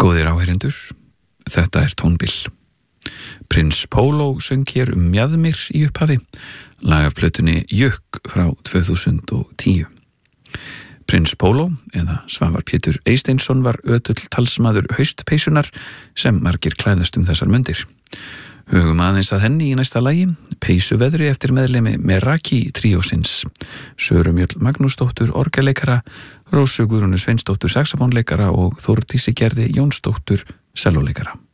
Góðir áheyrendur, þetta tónbil. Prins Pólo söng hér Mjaðmir í upphafi, lag af plötunni Jökk frá 2010. Prins Pólo, eða Svavar Pétur Eysteinsson, var ötull talsmaður haustpeysunar sem margir klæðast þessar mundir. Hugum aðeins að henni í næsta lagi, Peysuveðri eftir meðlimi Meraki tríósins, Söru Mjöll Magnúsdóttur orgelleikara, Rósu Guðrúnu Sveinsdóttur saxofónleikara og Þórdísi Gerði Jónsdóttur sellóleikara.